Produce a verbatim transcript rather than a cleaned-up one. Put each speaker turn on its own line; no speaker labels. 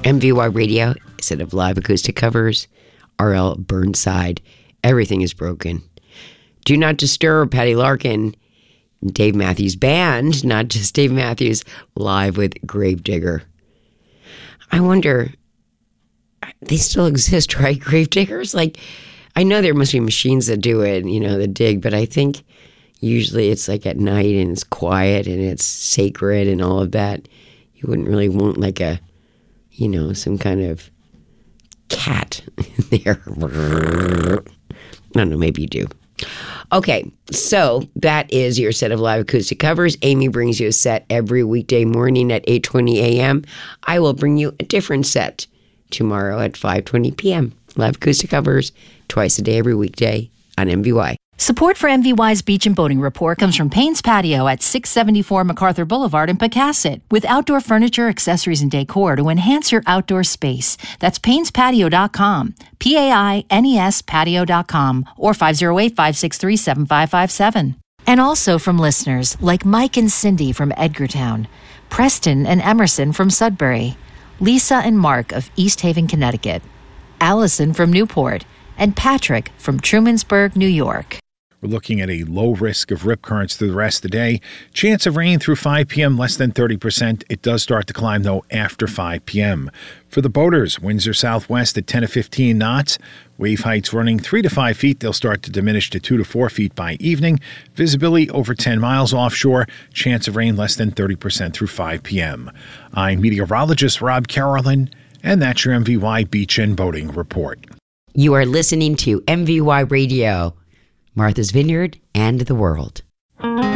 M V Y Radio, instead of live acoustic covers, R L Burnside, Everything is Broken. Do Not Disturb, Patty Larkin, Dave Matthews Band, not just Dave Matthews, live with Gravedigger. I wonder, they still exist, right? Gravediggers? Like, I know there must be machines that do it, you know, that dig, but I think usually it's like at night and it's quiet and it's sacred and all of that. You wouldn't really want like a, you know, some kind of cat there. I don't know, maybe you do. Okay, so that is your set of live acoustic covers. Amy brings you a set every weekday morning at eight twenty a.m. I will bring you a different set tomorrow at five twenty p.m. Live acoustic covers twice a day every weekday on M V Y.
Support for M V Y's Beach and Boating Report comes from Payne's Patio at six seventy-four MacArthur Boulevard in Pecasset. With outdoor furniture, accessories, and decor to enhance your outdoor space. That's paynes patio dot com, P A I N E S patio dot com, or five oh eight, five six three, seven five five seven. And also from listeners like Mike and Cindy from Edgartown, Preston and Emerson from Sudbury, Lisa and Mark of East Haven, Connecticut, Allison from Newport, and Patrick from Trumansburg, New York.
We're looking at a low risk of rip currents through the rest of the day. Chance of rain through five p.m., less than thirty percent. It does start to climb, though, after five p.m. For the boaters, winds are southwest at ten to fifteen knots. Wave heights running three to five feet. They'll start to diminish to two to four feet by evening. Visibility over ten miles offshore. Chance of rain less than thirty percent through five p.m. I'm meteorologist Rob Carolyn, and that's your M V Y Beach and Boating Report.
You are listening to M V Y Radio, Martha's Vineyard and the World.